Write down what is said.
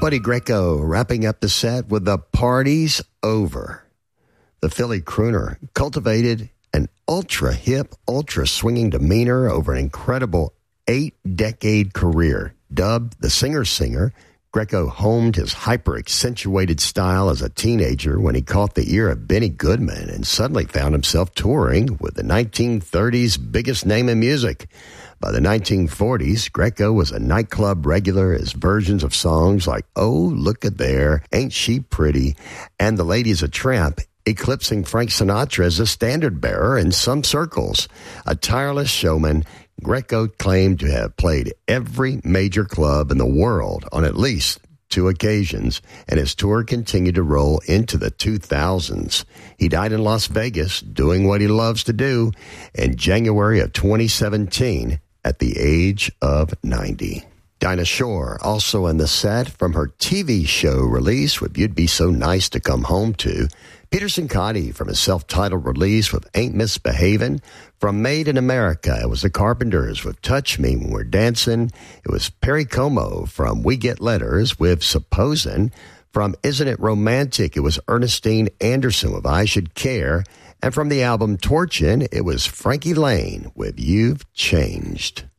Buddy Greco wrapping up the set with The Party's Over. The Philly crooner cultivated an ultra-hip, ultra-swinging demeanor over an incredible 8-decade career. Dubbed the Singer, Greco homed his hyper-accentuated style as a teenager when he caught the ear of Benny Goodman and suddenly found himself touring with the 1930s biggest name in music. By the 1940s, Greco was a nightclub regular as versions of songs like Oh, Look at There, Ain't She Pretty, and The Lady's a Tramp, eclipsing Frank Sinatra as a standard-bearer in some circles. A tireless showman, Greco claimed to have played every major club in the world on at least 2 occasions, and his tour continued to roll into the 2000s. He died in Las Vegas doing what he loves to do in January of 2017 at the age of 90. Dinah Shore, also in the set from her TV show release with You'd Be So Nice to Come Home To. Peter Cincotti from his self-titled release with Ain't Misbehavin'. From Made in America, it was the Carpenters with Touch Me When We're Dancin'. It was Perry Como from We Get Letters with Supposin'. From Isn't It Romantic, it was Ernestine Anderson with I Should Care. And from the album Torchin', it was Frankie Lane with You've Changed.